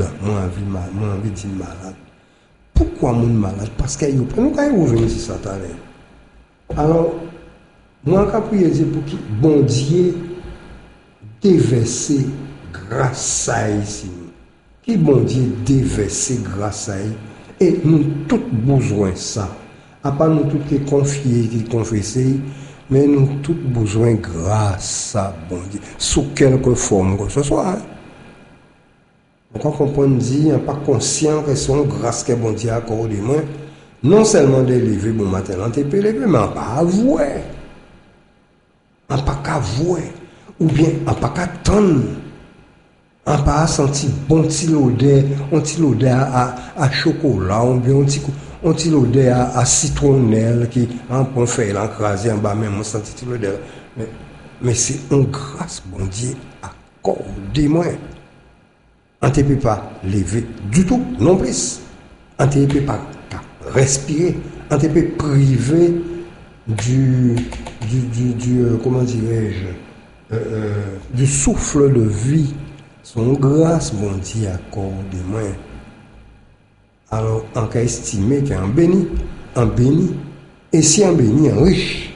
moi envie de dire malade. Pourquoi mon malade? Parce que nous quand vous venez sur ça. Alors, moi, quand je dis pour qui bon Dieu déverser grâce à ici, qui bon Dieu déverser grâce à lui, et nous tous besoin ça. À part nous tous qui confier, qui confesser, mais nous tous besoin grâce à bon Dieu, sous quelque forme que ce soit. Quand on comprend dit, pas conscient que son grâce que bon Dieu a accordé moi, non seulement de lever bon matin, on peut lever, mais on pas avouer. On pas avouer. Ou bien on pas attendre. On pas sentir bon petit l'odeur, un petit l'odeur à chocolat, ou bien un petit l'odeur à citronnelle qui en prend fait l'encraser en bas même on sentit l'odeur. Mais c'est une grâce bon Dieu accordé moi. On ne peut pas lever du tout, non plus. On ne peut pas respirer. On ne peut priver du comment dirais-je, du souffle de vie. Son grâce, bon Dieu, accorde moi. Alors, on peut estimer qu'un béni, et si un béni, un riche,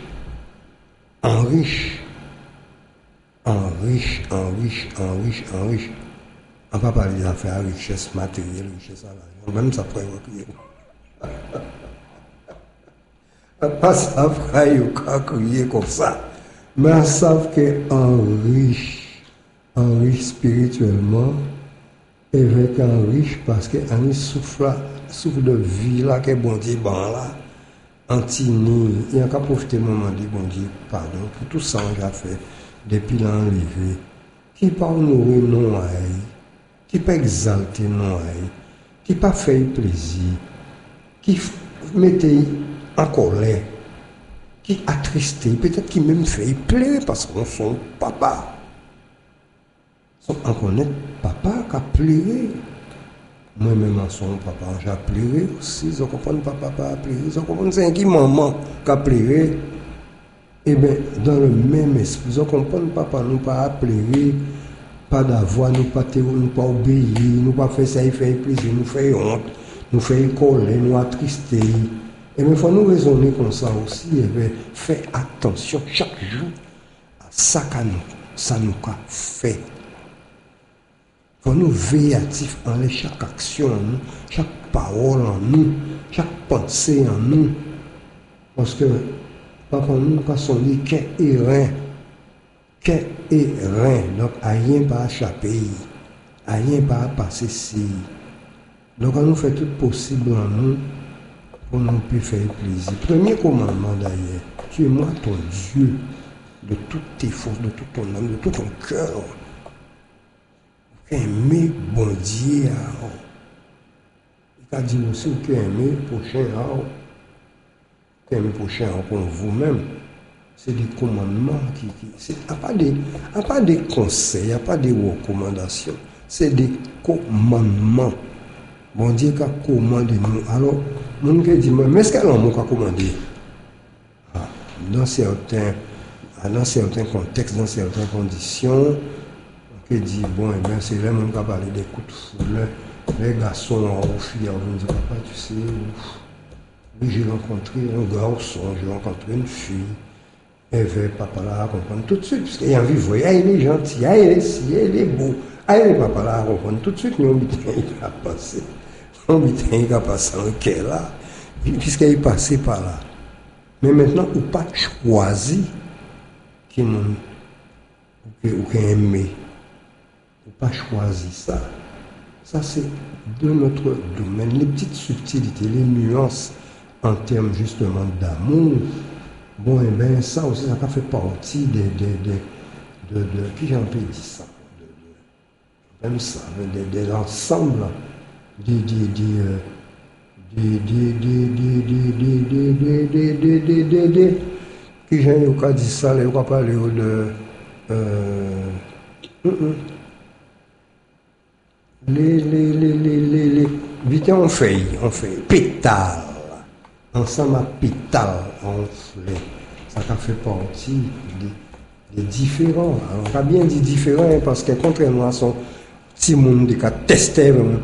on ne va pas parler des affaires de richesse matérielle, richesse à l'argent. Même ça pourrait crier. Pas ça frère, crier comme ça. Mais on savent qu'un riche spirituellement, et avec un riche parce qu'un souffle de vie là, que bon Dieu, bon là, antini, il y a qu'à profiter moment de bon Dieu, pardon, pour tout ça que j'ai fait depuis l'enlevé, qui parle nourrir non à qui peut exalter non qui pas fait plaisir, qui mettait en colère, qui attristé, peut-être qui même fait pleurer parce qu'on son papa. On connaît papa qui a pleuré. Moi-même, son papa, j'ai pleuré aussi. Je comprends papa a pleuré. Je comprends c'est qui maman qui a pleuré. Eh bien, dans le même esprit, je comprends papa nous pas pleurer. Pas d'avoir, nous pas obéir, nous pas faire ça, il fait plaisir, nous fait honte, nous fait colère, nous attrister. Et il faut nous raisonner comme ça aussi, et bien, faire attention chaque jour à ça que ça nous fait. Il faut nous veiller actifs en chaque action en nous, chaque parole en nous, chaque pensée en nous. Parce que, papa, nous, quand on dit qu'est et rien, donc rien pas échapper, rien pas passer si. Donc on nous fait tout possible en nous pour nous puisse faire plaisir. Premier commandement d'ailleurs, tu es moi ton Dieu de toutes tes forces, de tout ton âme, de tout ton cœur. Aimer bon Dieu. Il a dit aussi que aimer prochain, aimer prochain pour vous-même. C'est des commandements qui a pas des conseils, il n'y a pas des recommandations. C'est des commandements. Bon Dieu qui a commandé nous. Alors, mon qui dit, mais est-ce qu'elle a commandé? Dans certains contextes, dans certaines conditions, qui dit, bon, eh bien, c'est là même qui a parlé des coups de foudre. Les garçons aux filles, on me dit, papa, tu sais, oui, j'ai rencontré un garçon, j'ai rencontré une fille. Elle veut papa là comprendre tout de suite, parce qu'il y a envie de voir, il est gentil, il est si, il est beau, il est papa là comprendre tout de suite, nous, il a passé. Il a passé en quai là, puisqu'il est passé par là. Mais maintenant, on n'a pas choisi qui nous aimé. On n'a pas choisi ça. Ça, c'est de notre domaine. Les petites subtilités, les nuances en termes justement d'amour. Bon, et bien, ça aussi, ça fait partie de qui j'en peux dire ça, même ça, de l'ensemble qui j'ai eu qu'à dire ça, on va parler de les vite on fait pétale ensemble à pétale on fait ça fait partie des différents. Alors on a bien dit différents parce que contrairement à son si moun de ka tester vraiment